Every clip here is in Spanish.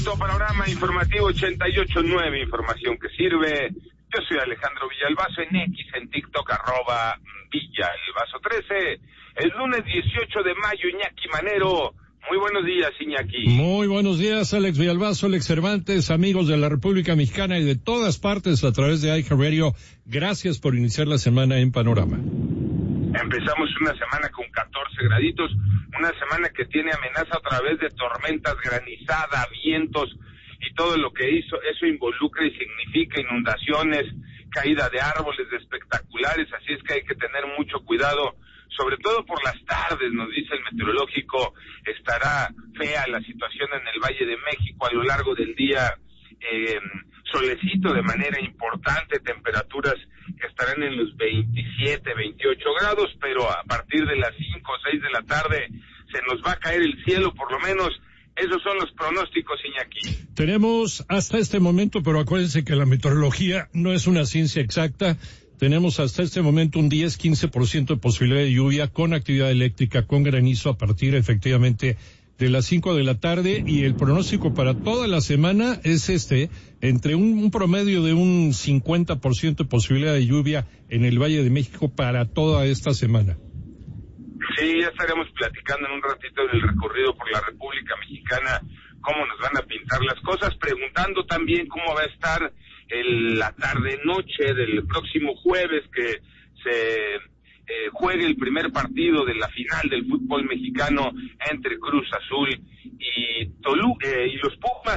Panorama informativo 88.9, información que sirve. Yo soy Alejandro Villalbazo en X, en TikTok, @Villalbazo13. El lunes 18 de mayo, Iñaki Manero. Muy buenos días, Iñaki. Muy buenos días, Alex Villalbazo, Alex Cervantes, amigos de la República Mexicana y de todas partes a través de iHeartRadio. Gracias por iniciar la semana en Panorama. Empezamos una semana con 14 graditos, una semana que tiene amenaza a través de tormentas, granizada, vientos y todo lo que eso involucra y significa inundaciones, caída de árboles espectaculares, así es que hay que tener mucho cuidado, sobre todo por las tardes, nos dice el meteorológico, estará fea la situación en el Valle de México a lo largo del día, solecito de manera importante, temperaturas que estarán en los 27, 28 grados, pero a partir de las 5 o 6 de la tarde se nos va a caer el cielo, por lo menos esos son los pronósticos, Iñaki. Tenemos hasta este momento, pero acuérdense que la meteorología no es una ciencia exacta, tenemos hasta este momento un 10-15% de posibilidad de lluvia con actividad eléctrica, con granizo a partir efectivamente de las 5 de la tarde, y el pronóstico para toda la semana es entre un promedio de un 50% de posibilidad de lluvia en el Valle de México para toda esta semana. Sí, ya estaremos platicando en un ratito del recorrido por la República Mexicana, cómo nos van a pintar las cosas, preguntando también cómo va a estar la tarde-noche del próximo jueves que se juegue el primer partido de la final del fútbol mexicano entre Cruz Azul y y los Pumas.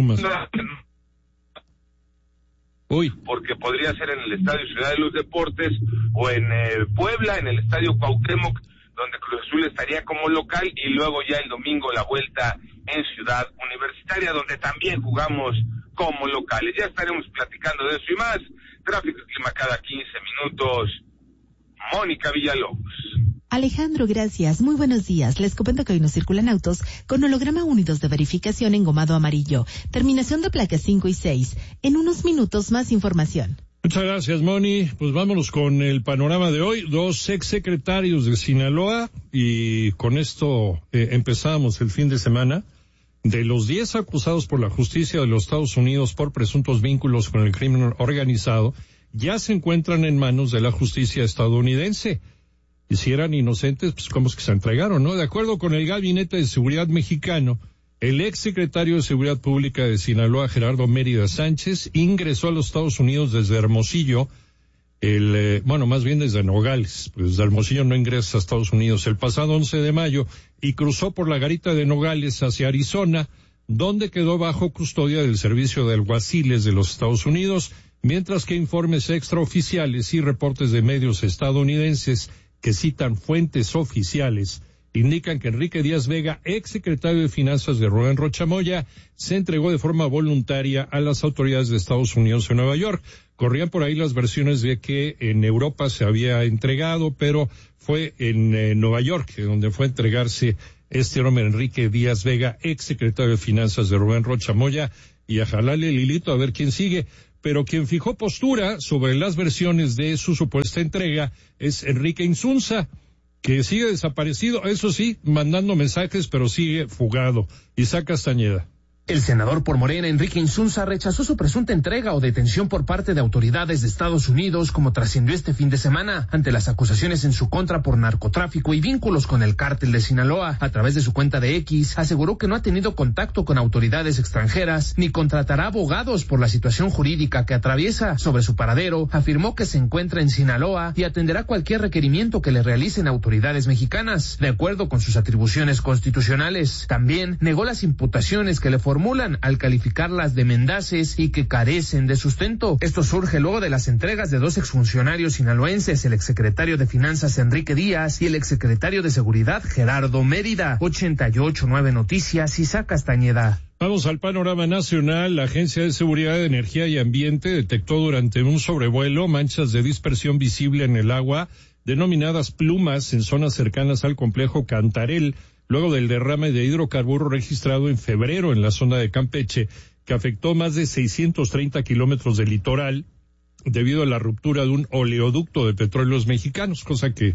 Porque podría ser en el Estadio Ciudad de los Deportes o en Puebla, en el Estadio Cuauhtémoc, donde Cruz Azul estaría como local, y luego ya el domingo la vuelta en Ciudad Universitaria, donde también jugamos como locales. Ya estaremos platicando de eso y más. Tráfico y clima cada 15 minutos. Mónica Villalobos. Alejandro, gracias. Muy buenos días. Les comento que hoy nos circulan autos con holograma unidos de verificación engomado amarillo. Terminación de placas 5 y 6. En unos minutos más información. Muchas gracias, Moni. Pues vámonos con el panorama de hoy. 2 exsecretarios de Sinaloa, y con esto empezamos el fin de semana. De los 10 acusados por la justicia de los Estados Unidos por presuntos vínculos con el crimen organizado, ya se encuentran en manos de la justicia estadounidense. Y si eran inocentes, pues cómo es que se entregaron, ¿no? De acuerdo con el Gabinete de Seguridad mexicano, el exsecretario de Seguridad Pública de Gerardo Mérida Sánchez, ingresó a los Estados Unidos desde Hermosillo, más bien desde Nogales, pues desde Hermosillo no ingresa a Estados Unidos, el pasado 11 de mayo, y cruzó por la garita de Nogales hacia Arizona, donde quedó bajo custodia del Servicio de Alguaciles de los Estados Unidos, mientras que informes extraoficiales y reportes de medios estadounidenses que citan fuentes oficiales indican que Enrique Díaz Vega, exsecretario de Finanzas de Rubén Rocha Moya, se entregó de forma voluntaria a las autoridades de Estados Unidos en Nueva York. Corrían por ahí las versiones de que en Europa se había entregado, pero fue en Nueva York donde fue a entregarse este hombre, Enrique Díaz Vega, exsecretario de Finanzas de Rubén Rocha Moya, y a jalarle el hilito a ver quién sigue. Pero quien fijó postura sobre las versiones de su supuesta entrega es Enrique Insunza, que sigue desaparecido, eso sí, mandando mensajes, pero sigue fugado. Isaac Castañeda. El senador por Morena, Enrique Insunza, rechazó su presunta entrega o detención por parte de autoridades de Estados Unidos, como trascendió este fin de semana, ante las acusaciones en su contra por narcotráfico y vínculos con el cártel de Sinaloa. A través de su cuenta de X, aseguró que no ha tenido contacto con autoridades extranjeras, ni contratará abogados por la situación jurídica que atraviesa. Sobre su paradero, afirmó que se encuentra en Sinaloa y atenderá cualquier requerimiento que le realicen autoridades mexicanas, de acuerdo con sus atribuciones constitucionales. También negó las imputaciones que le formulan al calificarlas de mendaces y que carecen de sustento. Esto surge luego de las entregas de 2 exfuncionarios sinaloenses, el exsecretario de Finanzas Enrique Díaz y el exsecretario de Seguridad Gerardo Mérida. 88.9 Noticias, Isaac Castañeda. Vamos al panorama nacional. La Agencia de Seguridad de Energía y Ambiente detectó durante un sobrevuelo manchas de dispersión visible en el agua, denominadas plumas, en zonas cercanas al complejo Cantarell, luego del derrame de hidrocarburos registrado en febrero en la zona de Campeche, que afectó más de 630 kilómetros de litoral debido a la ruptura de un oleoducto de Petróleos Mexicanos, cosa que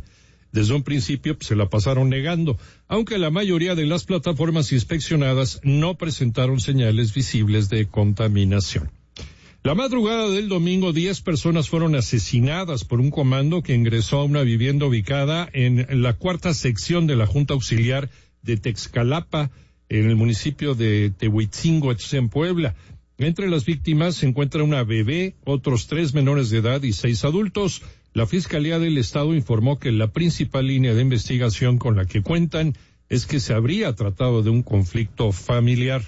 Desde un principio se la pasaron negando, aunque la mayoría de las plataformas inspeccionadas no presentaron señales visibles de contaminación. La madrugada del domingo, 10 personas fueron asesinadas por un comando que ingresó a una vivienda ubicada en la cuarta sección de la Junta Auxiliar de Texcalapa, en el municipio de Tehuitzingo, en Puebla. Entre las víctimas se encuentra una bebé, otros 3 menores de edad y 6 adultos. La Fiscalía del Estado informó que la principal línea de investigación con la que cuentan es que se habría tratado de un conflicto familiar.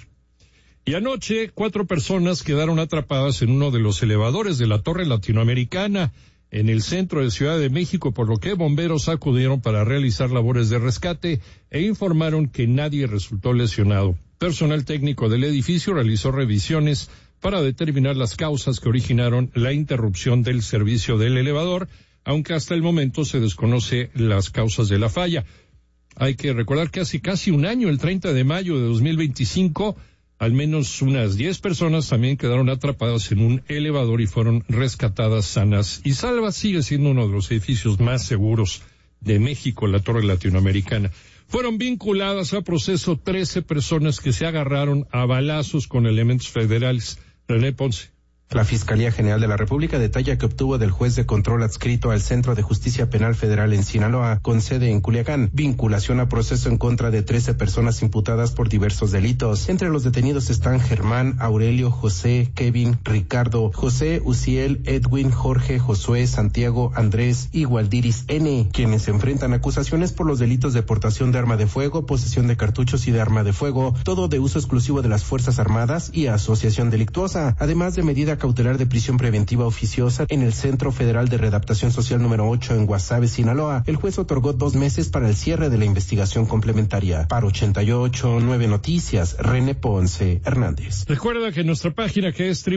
Y anoche, 4 personas quedaron atrapadas en uno de los elevadores de la Torre Latinoamericana en el centro de Ciudad de México, por lo que bomberos acudieron para realizar labores de rescate e informaron que nadie resultó lesionado. Personal técnico del edificio realizó revisiones para determinar las causas que originaron la interrupción del servicio del elevador, aunque hasta el momento se desconoce las causas de la falla. Hay que recordar que hace casi un año, el 30 de mayo de 2025, al menos unas 10 personas también quedaron atrapadas en un elevador y fueron rescatadas sanas y salvas. Sigue siendo uno de los edificios más seguros de México, la Torre Latinoamericana. Fueron vinculadas a proceso 13 personas que se agarraron a balazos con elementos federales. René Ponce. La Fiscalía General de la República detalla que obtuvo del juez de control adscrito al Centro de Justicia Penal Federal en Sinaloa, con sede en Culiacán, vinculación a proceso en contra de 13 personas imputadas por diversos delitos. Entre los detenidos están Germán, Aurelio, José, Kevin, Ricardo, José, Uciel, Edwin, Jorge, Josué, Santiago, Andrés y Waldiris N., quienes enfrentan acusaciones por los delitos de portación de arma de fuego, posesión de cartuchos y de arma de fuego, todo de uso exclusivo de las Fuerzas Armadas y asociación delictuosa, además de medida cautelar de prisión preventiva oficiosa en el Centro Federal de Readaptación Social número 8 en Guasave, Sinaloa. El juez otorgó 2 meses para el cierre de la investigación complementaria. Para 88.9 Noticias, René Ponce Hernández. Recuerda que en nuestra página, que es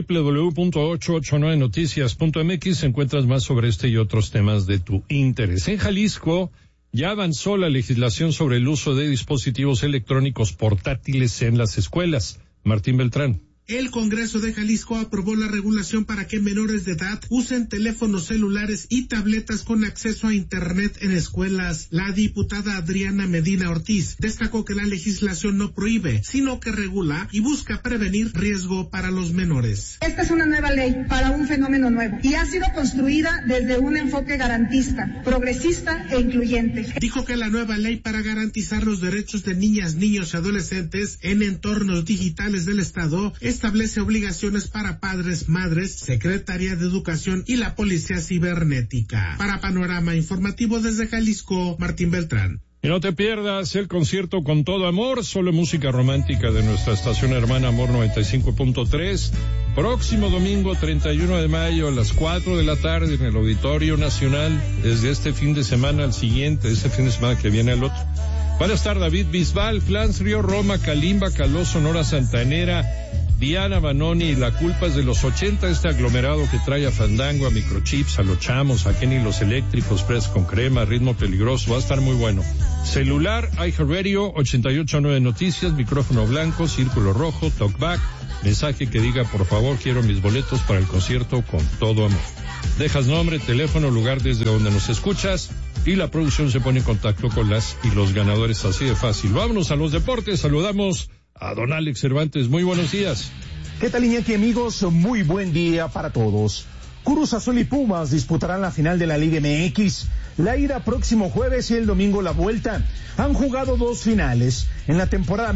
www.889noticias.mx, encuentras más sobre este y otros temas de tu interés. En Jalisco ya avanzó la legislación sobre el uso de dispositivos electrónicos portátiles en las escuelas. Martín Beltrán. El Congreso de Jalisco aprobó la regulación para que menores de edad usen teléfonos celulares y tabletas con acceso a Internet en escuelas. La diputada Adriana Medina Ortiz destacó que la legislación no prohíbe, sino que regula y busca prevenir riesgo para los menores. Esta es una nueva ley para un fenómeno nuevo y ha sido construida desde un enfoque garantista, progresista e incluyente. Dijo que la nueva ley para garantizar los derechos de niñas, niños y adolescentes en entornos digitales del Estado establece obligaciones para padres, madres, Secretaría de Educación y la Policía Cibernética. Para Panorama Informativo desde Jalisco, Martín Beltrán. Y no te pierdas el concierto Con Todo Amor, solo música romántica de nuestra estación hermana Amor 95.3. Próximo domingo 31 de mayo a las 4 de la tarde en el Auditorio Nacional. Desde este fin de semana al siguiente, este fin de semana que viene al otro. Van a estar David Bisbal, Flans Río Roma, Kalimba, Caló, Sonora Santanera, Diana Banoni. La culpa es de los 80, este aglomerado que trae a Fandango, a Microchips, a Los Chamos, a Kenny Los Eléctricos, Press con Crema, Ritmo Peligroso, va a estar muy bueno. Celular, iHeartRadio, 88.9 Noticias, micrófono blanco, círculo rojo, talkback, mensaje que diga por favor quiero mis boletos para el concierto Con Todo Amor. Dejas nombre, teléfono, lugar desde donde nos escuchas y la producción se pone en contacto con las y los ganadores, así de fácil. Vámonos a los deportes, saludamos a don Alex Cervantes. Muy buenos días. ¿Qué tal, Iñaki, amigos? Muy buen día para todos. Cruz Azul y Pumas disputarán la final de la Liga MX. La ida próximo jueves y el domingo la vuelta. Han jugado 2 finales. En la temporada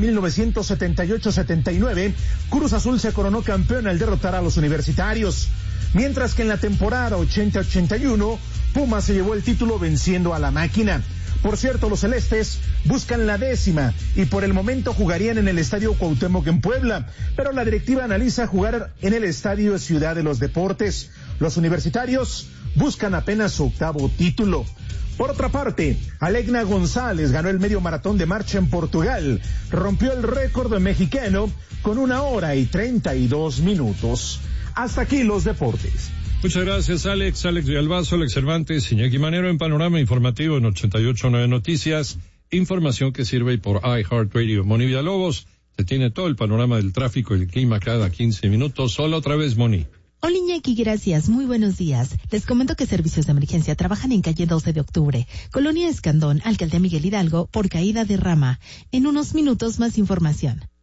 1978-79, Cruz Azul se coronó campeón al derrotar a los universitarios. Mientras que en la temporada 80-81, Pumas se llevó el título venciendo a la Máquina. Por cierto, los celestes buscan la 10ª y por el momento jugarían en el Estadio Cuauhtémoc en Puebla, pero la directiva analiza jugar en el Estadio Ciudad de los Deportes. Los universitarios buscan apenas su 8º título. Por otra parte, Alegna González ganó el medio maratón de marcha en Portugal, rompió el récord mexicano con 1 hora y 32 minutos. Hasta aquí los deportes. Muchas gracias, Alex. Alex Villalbazo, Alex Cervantes, Iñaki Manero en Panorama Informativo en 88.9 Noticias. Información que sirve por iHeartRadio. Moni Villalobos, se tiene todo el panorama del tráfico y el clima cada 15 minutos. Hola otra vez, Moni. Hola Iñaki, gracias. Muy buenos días. Les comento que servicios de emergencia trabajan en calle 12 de octubre, Colonia Escandón, Alcaldía Miguel Hidalgo, por caída de rama. En unos minutos más información.